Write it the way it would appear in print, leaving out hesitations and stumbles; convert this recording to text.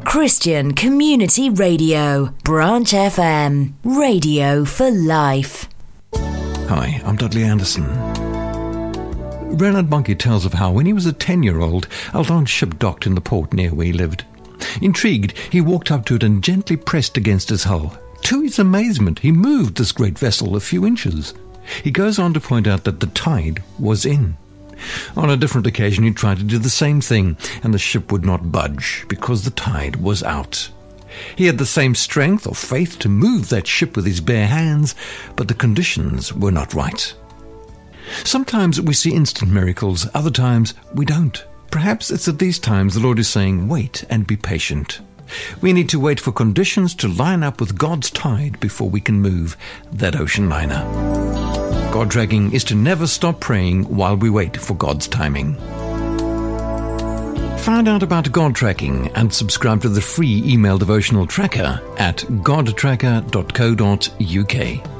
Christian Community Radio, Branch FM, radio for life. Hi, I'm Dudley Anderson. Reinhard Bonnke tells of how, when he was a 10-year-old, a large ship docked in the port near where he lived. Intrigued, he walked up to it and gently pressed against its hull. To his amazement, he moved this great vessel a few inches. He goes on to point out that the tide was in. On a different occasion, he tried to do the same thing, and the ship would not budge because the tide was out. He had the same strength or faith to move that ship with his bare hands, but the conditions were not right. Sometimes we see instant miracles, other times we don't. Perhaps it's at these times the Lord is saying, wait and be patient. We need to wait for conditions to line up with God's tide before we can move that ocean liner. God tracking is to never stop praying while we wait for God's timing. Find out about God tracking and subscribe to the free email devotional tracker at godtracker.co.uk.